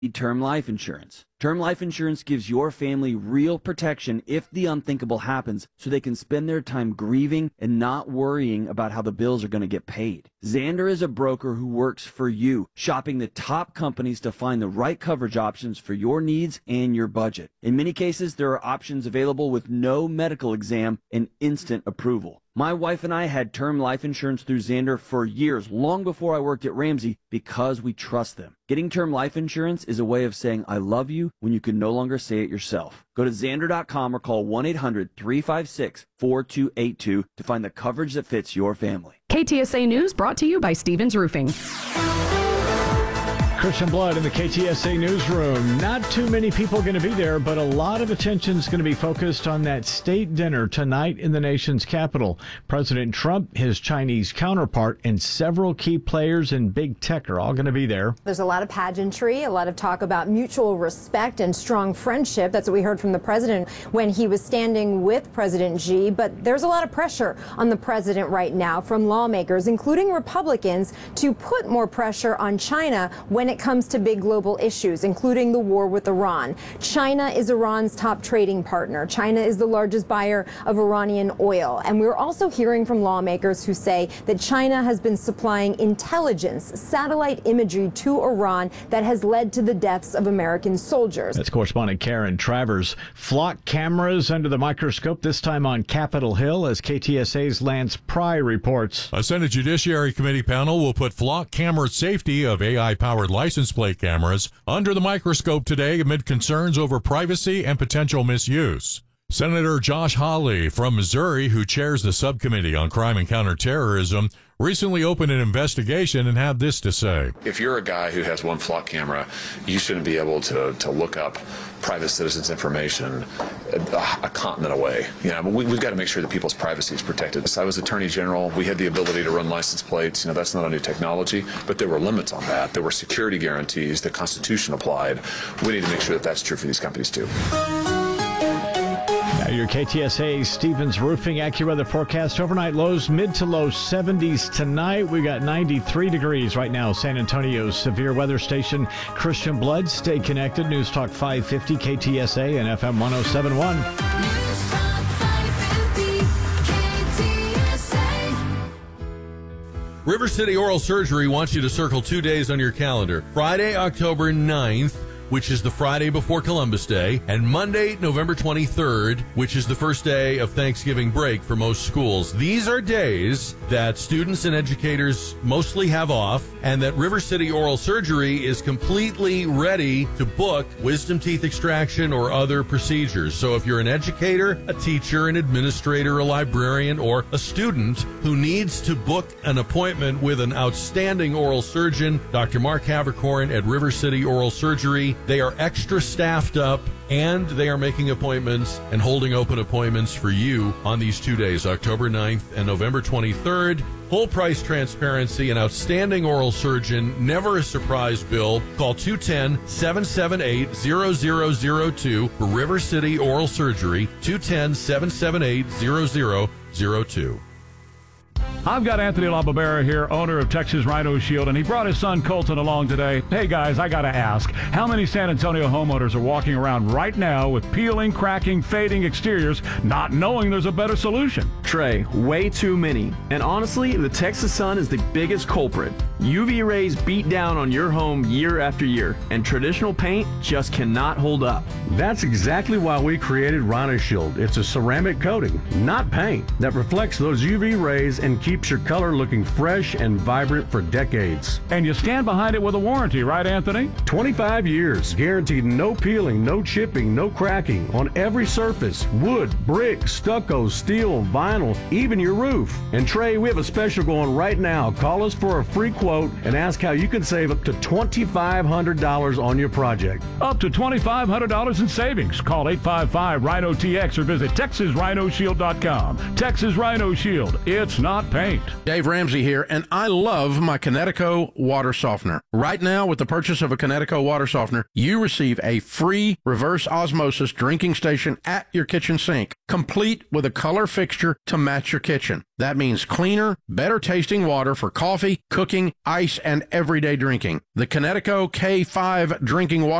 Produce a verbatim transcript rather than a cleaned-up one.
term life insurance. Term life insurance gives your family real protection if the unthinkable happens, so they can spend their time grieving and not worrying about how the bills are going to get paid. Zander is a broker who works for you, shopping the top companies to find the right coverage options for your needs and your budget. In many cases, there are options available with no medical exam and instant approval. My wife and I had term life insurance through Zander for years, long before I worked at Ramsey, because we trust them. Getting term life insurance is a way of saying I love you when you can no longer say it yourself. Go to Zander dot com or call one eight hundred three five six four two eight two to find the coverage that fits your family. K T S A News brought to you by Stevens Roofing. Christian Blood in the K T S A newsroom. Not too many people going to be there, but a lot of attention is going to be focused on that state dinner tonight in the nation's capital. President Trump, his Chinese counterpart, and several key players in big tech are all going to be there. There's a lot of pageantry, a lot of talk about mutual respect and strong friendship. That's what we heard from the president when he was standing with President Xi. But there's a lot of pressure on the president right now from lawmakers, including Republicans, to put more pressure on China when it comes to big global issues, including the war with Iran. China is Iran's top trading partner. China is the largest buyer of Iranian oil. And we're also hearing from lawmakers who say that China has been supplying intelligence, satellite imagery to Iran that has led to the deaths of American soldiers. That's correspondent Karen Travers. Flock cameras under the microscope, this time on Capitol Hill, as K T S A's Lance Pry reports. A Senate Judiciary Committee panel will put flock camera safety of A I-powered license plate cameras under the microscope today amid concerns over privacy and potential misuse. Senator Josh Hawley from Missouri, who chairs the subcommittee on crime and counterterrorism, recently opened an investigation and had this to say. If you're a guy who has one flock camera, you shouldn't be able to, to look up private citizens' information a, a continent away. You know, we, we've got to make sure that people's privacy is protected. So I was Attorney General. We had the ability to run license plates. You know, that's not a new technology, but there were limits on that. There were security guarantees. The Constitution applied. We need to make sure that that's true for these companies, too. Now your K T S A Stevens Roofing AccuWeather forecast. Overnight lows mid to low seventies tonight. We got ninety-three degrees right now. San Antonio's severe weather station. Christian Blood, stay connected. News Talk five fifty K T S A and F M one oh seven point one. News Talk five fifty K T S A. River City Oral Surgery wants you to circle two days on your calendar. Friday, October ninth, which is the Friday before Columbus Day, and Monday, November twenty-third, which is the first day of Thanksgiving break for most schools. These are days that students and educators mostly have off, and that River City Oral Surgery is completely ready to book wisdom teeth extraction or other procedures. So if you're an educator, a teacher, an administrator, a librarian, or a student who needs to book an appointment with an outstanding oral surgeon, Doctor Mark Havercorn at River City Oral Surgery, they are extra staffed up, and they are making appointments and holding open appointments for you on these two days, October ninth and November twenty-third. Full price transparency, an outstanding oral surgeon, never a surprise bill. Call two one zero, seven seven eight, zero zero zero two for River City Oral Surgery, two one zero, seven seven eight, zero zero zero two. I've got Anthony LaBarbera here, owner of Texas Rhino Shield, and he brought his son Colton along today. Hey guys, I gotta ask, how many San Antonio homeowners are walking around right now with peeling, cracking, fading exteriors, not knowing there's a better solution? Trey, way too many. And honestly, the Texas sun is the biggest culprit. U V rays beat down on your home year after year, and traditional paint just cannot hold up. That's exactly why we created Rhino Shield. It's a ceramic coating, not paint, that reflects those U V rays and keeps your color looking fresh and vibrant for decades. And you stand behind it with a warranty, right, Anthony? twenty-five years, guaranteed no peeling, no chipping, no cracking on every surface, wood, brick, stucco, steel, vinyl, even your roof. And Trey, we have a special going right now. Call us for a free quote and ask how you can save up to twenty-five hundred dollars on your project. Up to twenty-five hundred dollars in savings. Call eight five five, R H I N O T X or visit Texas Rhino Shield dot com. Texas Rhino Shield. It's not paint. paint. Dave Ramsey here, and I love my Connecticut water softener. Right now, with the purchase of a Connecticut water softener, you receive a free reverse osmosis drinking station at your kitchen sink, complete with a color fixture to match your kitchen. That means cleaner, better tasting water for coffee, cooking, ice, and everyday drinking. The Connecticut K five drinking water